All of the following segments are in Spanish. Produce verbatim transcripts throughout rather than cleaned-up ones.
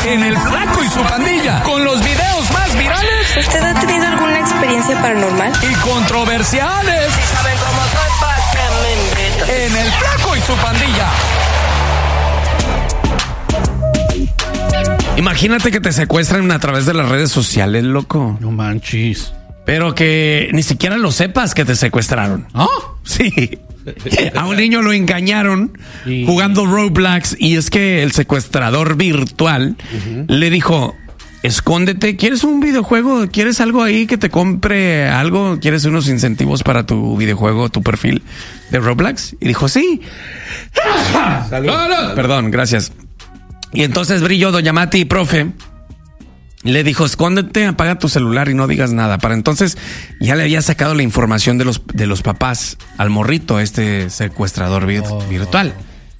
en El Flaco y su Pandilla, con los videos más virales. ¿Usted ha tenido alguna experiencia paranormal? Y controversiales. Si saben cómo soy, pa' que me invitan. En El Flaco y su Pandilla. Imagínate que te secuestran a través de las redes sociales, loco. No manches. Pero que ni siquiera lo sepas que te secuestraron. ¿Ah? Sí. A un niño lo engañaron sí. jugando Roblox y es que el secuestrador virtual uh-huh. le dijo, escóndete, ¿quieres un videojuego? ¿Quieres algo ahí que te compre algo? ¿Quieres unos incentivos para tu videojuego, tu perfil de Roblox? Y dijo, sí. Salud. Salud. Perdón, gracias. Y entonces brilló doña Mati, profe, le dijo, escóndete, apaga tu celular y no digas nada. Para entonces ya le había sacado la información de los, de los papás al morrito, este secuestrador vir- oh. virtual.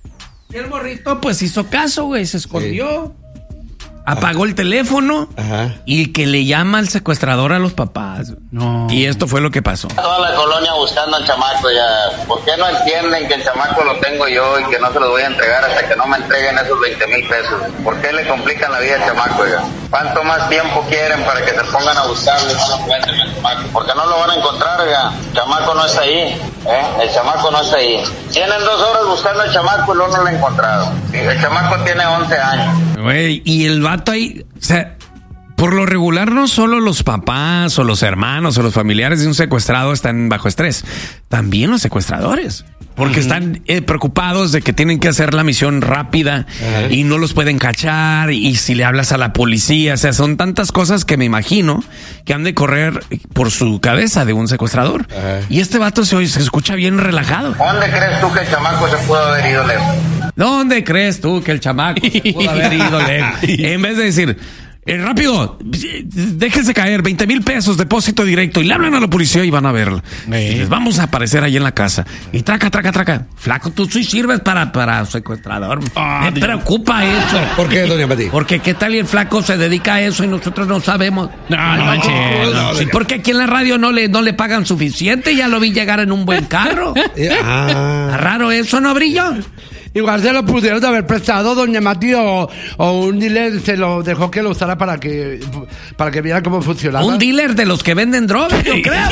Y el morrito pues hizo caso, güey, se escondió. Sí. Apagó el teléfono. Ajá. Y que le llama al secuestrador a los papás. No. Y esto fue lo que pasó. Toda la colonia buscando al chamaco ya. ¿Por qué no entienden que el chamaco lo tengo yo y que no se los voy a entregar hasta que no me entreguen esos veinte mil pesos? ¿Por qué le complican la vida al chamaco ya? ¿Cuánto más tiempo quieren para que se pongan a buscarlo y no lo encuentren al chamaco? Porque no lo van a encontrar ya. El chamaco no está ahí. ¿eh? El chamaco no está ahí. Tienen dos horas buscando al chamaco y luego no lo han encontrado. El chamaco tiene once años. Güey, y el vato ahí, o sea, por lo regular no solo los papás o los hermanos o los familiares de un secuestrado están bajo estrés, también los secuestradores. Porque uh-huh. están eh, preocupados de que tienen que hacer la misión rápida uh-huh. y no los pueden cachar. Y si le hablas a la policía, o sea, son tantas cosas que me imagino que han de correr por su cabeza de un secuestrador. Uh-huh. Y este vato se, se escucha bien relajado. ¿Dónde crees tú que el chamaco se pudo haber ido lejos? ¿Dónde crees tú que el chamaco se pudo haber ido lejos? En vez de decir, eh, rápido, déjense caer, veinte mil pesos, depósito directo, y le hablan a la policía y van a verlo. Eh. Les vamos a aparecer ahí en la casa. Y traca, traca, traca. Flaco, tú sí sirves para, para secuestrador. Oh, Me Dios. preocupa eso. ¿Por qué, doña Mati? Porque qué tal y el flaco se dedica a eso y nosotros no sabemos. No, no, no, no, no sí, porque aquí en la radio no le, no le pagan suficiente. Ya lo vi llegar en un buen carro. ah. Está raro eso, ¿no, Brillo? Igual se lo pudieron de haber prestado doña Mati o, o un dealer se lo dejó que lo usara para que para que viera cómo funcionaba. Un dealer de los que venden drogas, yo creo.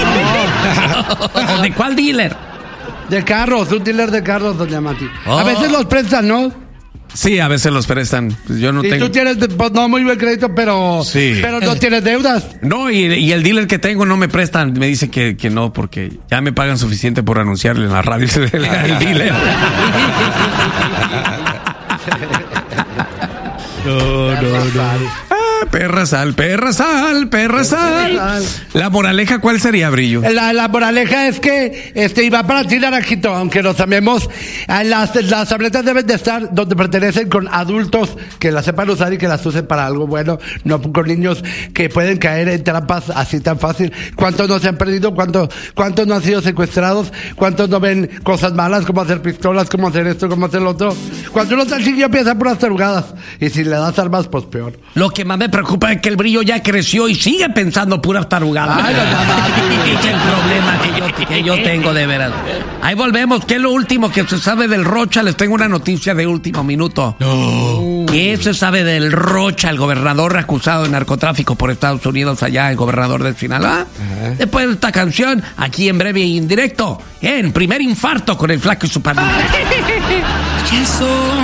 No. ¿De cuál dealer? De carros, un dealer de carros, doña Mati. Oh. A veces los prestan, ¿no? Sí, a veces los prestan. Pues yo no y tengo. tú tienes, pues, no muy buen crédito, pero, sí. pero no tienes deudas. No, y, y el dealer que tengo no me prestan. Me dice que, que no, porque ya me pagan suficiente por anunciarle en la radio el dealer. No, no, no. Ah, perra sal, perra sal, perra sal. La moraleja, ¿cuál sería, Brillo? La, la moraleja es que este iba para ti, Naranjito, aunque nos amemos, las, las tabletas deben de estar donde pertenecen con adultos que las sepan usar y que las usen para algo bueno, no con niños que pueden caer en trampas así tan fácil. ¿Cuántos no se han perdido? ¿Cuántos, cuántos no han sido secuestrados? ¿Cuántos no ven cosas malas como hacer pistolas, como hacer esto, como hacer lo otro? Cuando uno está chiquillo piensa puras tarugadas y si le das armas, pues peor. Lo que más me preocupa es que el Brillo ya creció y sigue pensando puras tarugadas. Ay, es el problema que yo, que yo tengo, de veras. Ahí volvemos. ¿Qué es lo último que se sabe del Rocha? Les tengo una noticia de último minuto. No. ¿Qué se sabe del Rocha, el gobernador acusado de narcotráfico por Estados Unidos allá, el gobernador de Sinaloa? Uh-huh. Después de esta canción, aquí en breve y en directo, en Primer Infarto con el Flaco y su pandilla. Eso.